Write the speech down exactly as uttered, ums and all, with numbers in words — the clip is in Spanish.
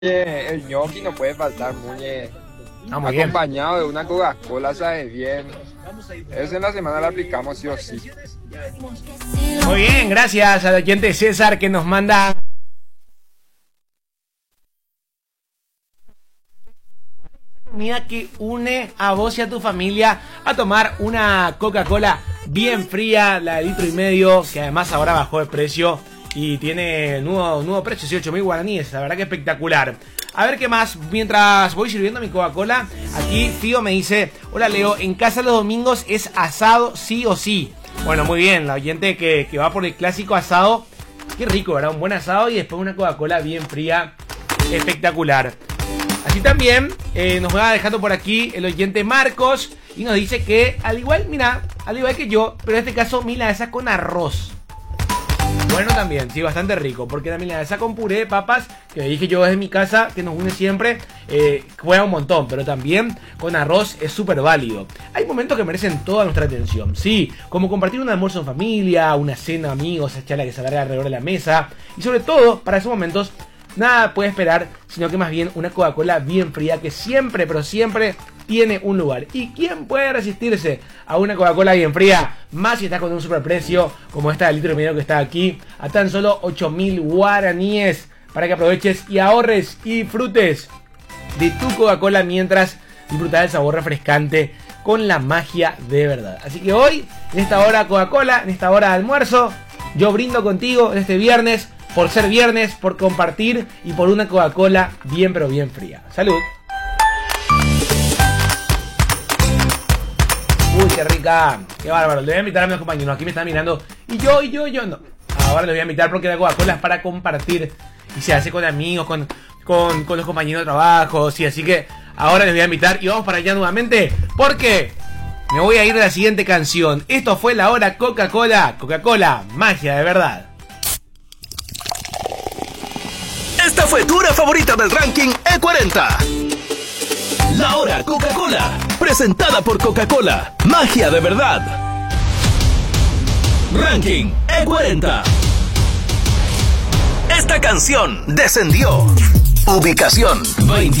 El ñoqui no puede faltar, Muñe. Ah, muy bien. Acompañado de una Coca-Cola, sabe bien. Eso en la semana lo aplicamos sí o sí. Muy bien, gracias al oyente César que nos manda comida que une a vos y a tu familia a tomar una Coca-Cola bien fría, la de litro y medio, que además ahora bajó de precio y tiene nuevo, nuevo precio, sí, ocho mil guaraníes, la verdad que espectacular. A ver qué más, mientras voy sirviendo mi Coca-Cola, aquí Fío me dice: hola Leo, en casa los domingos es asado sí o sí. Bueno, muy bien, la oyente que, que va por el clásico asado, qué rico, ¿verdad? Un buen asado y después una Coca-Cola bien fría, espectacular. Así también eh, nos va dejando por aquí el oyente Marcos y nos dice que al igual, mira, al igual que yo, pero en este caso milanesa con arroz. Bueno también, sí, bastante rico, porque la milanesa con puré de papas, que dije yo desde mi casa, que nos une siempre, eh, juega un montón, pero también con arroz es súper válido. Hay momentos que merecen toda nuestra atención, sí, como compartir un almuerzo en familia, una cena, amigos, esa charla que se alarga alrededor de la mesa, y sobre todo, para esos momentos, nada puede esperar, sino que más bien una Coca-Cola bien fría que siempre, pero siempre tiene un lugar. ¿Y quién puede resistirse a una Coca-Cola bien fría? Más si está con un superprecio como esta de litro y medio que está aquí, a tan solo ocho mil guaraníes, para que aproveches y ahorres y disfrutes de tu Coca-Cola mientras disfrutas del sabor refrescante con la magia de verdad. Así que hoy, en esta hora Coca-Cola, en esta hora de almuerzo, yo brindo contigo en este viernes, por ser viernes, por compartir y por una Coca-Cola bien pero bien fría. ¡Salud! Uy, qué rica, qué bárbaro. Le voy a invitar a mis compañeros, aquí me están mirando. Y yo, y yo, y yo, no. Ahora les voy a invitar porque la Coca-Cola es para compartir. Y se hace con amigos, con, con, con los compañeros de trabajo. Sí, así que ahora les voy a invitar y vamos para allá nuevamente. Porque me voy a ir de la siguiente canción. Esto fue la hora Coca-Cola. Coca-Cola, magia de verdad. Esta fue tu hora favorita del ranking E cuarenta. La hora Coca-Cola, presentada por Coca-Cola, magia de verdad. Ranking E cuarenta. Esta canción descendió. Ubicación veinte.